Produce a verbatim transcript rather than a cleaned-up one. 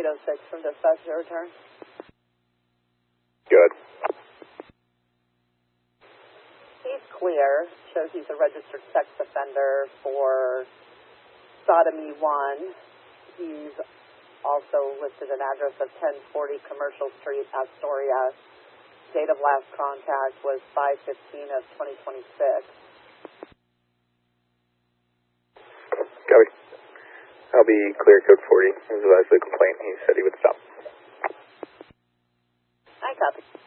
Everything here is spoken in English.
eight oh six from dispatch, your return. Good. He's clear. Shows he's a registered sex offender for sodomy one. He's also listed an address of ten forty Commercial Street, Astoria. Date of last contact was five fifteen of twenty twenty-six. Copy. I'll be clear code forty. As well as the complaint, he said he would stop. I copy.